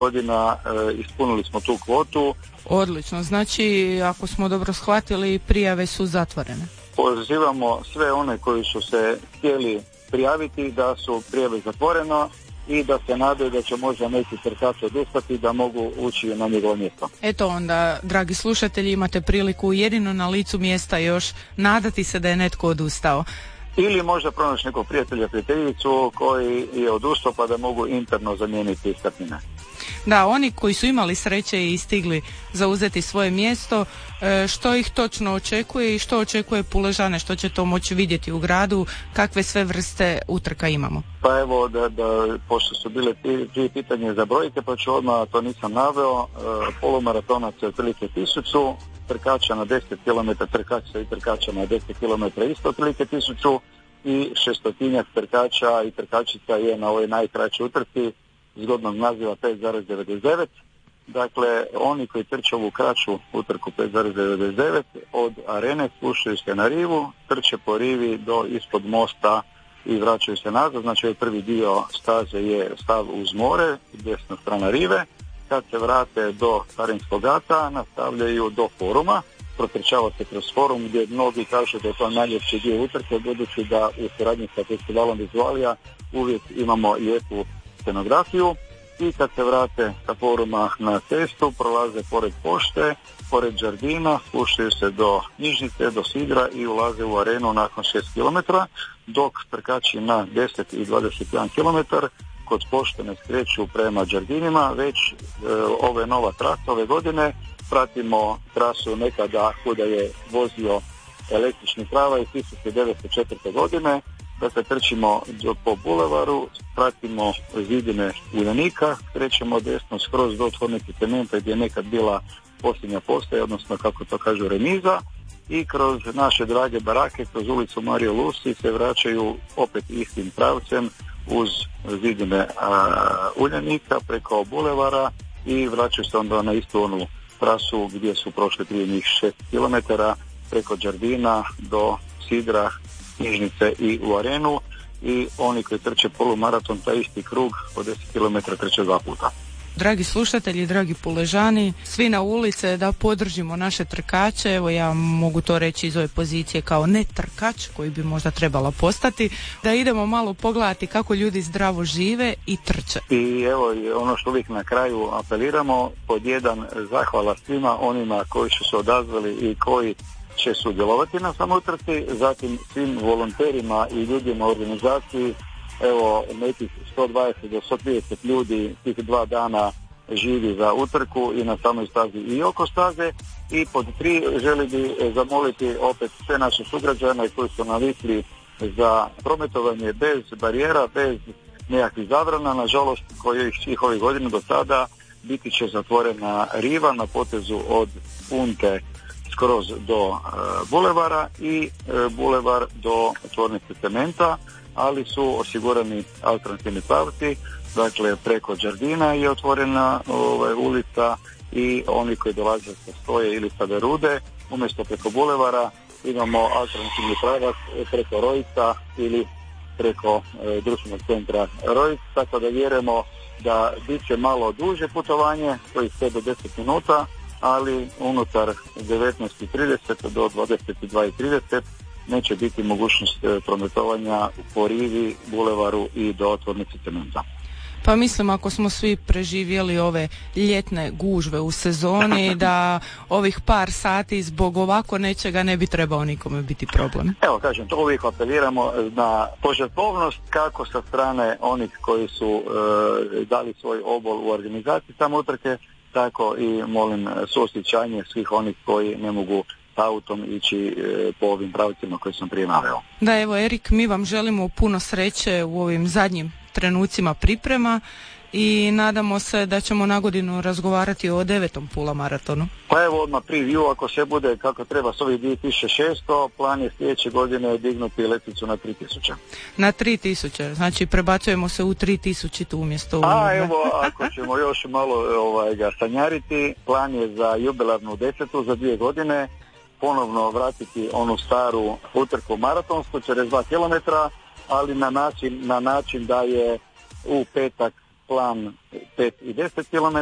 godina ispunili smo tu kvotu. Odlično, znači ako smo dobro shvatili, prijave su zatvorene. Pozivamo sve one koji su se htjeli prijaviti da su prijave zatvoreno i da se nadaju da će možda neki trkač odustati da mogu ući na njegovo mjesto. Eto onda, dragi slušatelji, imate priliku jedino na licu mjesta još nadati se da je netko odustao. Ili možda pronaći nekog prijateljicu koji je odustao pa da mogu interno zamijeniti startnine. Da, oni koji su imali sreće i stigli zauzeti svoje mjesto, što ih točno očekuje i što očekuje Puležane, što će to moći vidjeti u gradu, kakve sve vrste utrka imamo? Pa evo, da pošto su bile dvije pitanje za brojke, pa ću odmah, to nisam naveo, polumaratonac je otprilike 1000, trkača na 10 km, trkača i trkača na 10 km isto otprilike 1000 i 600 trkača i trkačica je na ovoj najkraćoj utrci zgodnog naziva 5,99. Dakle, oni koji trče ovu kraću utrku 5,99 od arene spuštaju se na rivu, trče po rivi do ispod mosta i vraćaju se nazad. Znači, prvi dio staze je stav uz more, desna strana rive. Kad se vrate do Carinskog gata, nastavljaju do foruma. Protrčava se kroz forum gdje mnogi kažu da je to najljepši dio utrke, budući da u suradnji sa festivalom Vizualija uvijek imamo lijepu scenografiju. I kad se vrate sa foruma na cestu, prolaze pored pošte, pored Đardina, spuštaju se do Knjižnice, do Sidra i ulaze u arenu nakon 6 km, dok trkači na 10 i 21 km kod pošte ne skreću prema Đardinima, već ove nova trasa ove godine. Pratimo trasu nekada kuda je vozio električni tramvaj iz 1904. godine. Dakle, trčimo po bulevaru, pratimo zidine Uljanika, krećemo desno skroz do tvornice cementa gdje je nekad bila posljednja postaja, odnosno kako to kažu remiza, i kroz naše drage barake, kroz ulicu Mario Lusi se vraćaju opet istim pravcem uz zidine Uljanika preko bulevara i vraćaju se onda na istu onu trasu gdje su prošli prije njih 6 km preko Đardina do Sidra, Knjižnice i u arenu, i oni koji trče polumaraton taj isti krug od 10 km trče 2 puta. Dragi slušatelji, dragi Puležani, svi na ulice da podržimo naše trkače. Evo, ja mogu to reći iz ove pozicije kao ne trkač koji bi možda trebala postati, da idemo malo pogledati kako ljudi zdravo žive i trče. I evo, ono što uvijek na kraju apeliramo, pod jedan zahvala svima onima koji su se odazvali i koji će sudjelovati na samotrci, zatim svim volonterima i ljudima u organizaciji. Evo, nekih 120 do 130 ljudi tih 2 dana živi za utrku i na samoj stazi i oko staze. I pod 3 želi bi zamoliti opet sve naše sugrađane koji su navikli za prometovanje bez barijera, bez nekakvih zabrana, nažalost koji svih ovih godina do sada biti će zatvorena riva na potezu od Punte skroz do bulevara i bulevar do tvornice cementa, ali su osigurani alternativni pravci, dakle preko Đardina je otvorena ulica i oni koji dolaze sa Stoje ili sa Verude, umjesto preko bulevara imamo alternativni pravac preko Rojica ili preko društvenog centra Rojic, tako da vjerujemo da bit će malo duže putovanje, to je 5 do 10 minuta, ali unutar 19.30 do 22.30 neće biti mogućnost prometovanja po rivi, bulevaru i do tvornice cementa. Pa mislim, ako smo svi preživjeli ove ljetne gužve u sezoni, da ovih par sati zbog ovako nečega ne bi trebao nikome biti problem. Evo, kažem, to uvijek apeliramo na požrtvovnost kako sa strane onih koji su dali svoj obol u organizaciji samo utrke, tako i molim suosjećanje svih onih koji ne mogu autom ići po ovim pravcima koje sam prije naveo. Da, evo Erik, mi vam želimo puno sreće u ovim zadnjim trenucima priprema i nadamo se da ćemo na godinu razgovarati o 9. Pula maratonu. Pa evo odmah preview, ako sve bude kako treba s ovih 2600, plan je sljedeće godine dignuti letvicu na 3000. Na 3000, znači prebacujemo se u 3000 tu umjesto. Evo, ako ćemo još malo ga sanjariti, plan je za jubilarnu 10. za 2 godine ponovno vratiti onu staru utrku maratonsku, 42 km, ali na način da je u petak plan 5 i 10 km,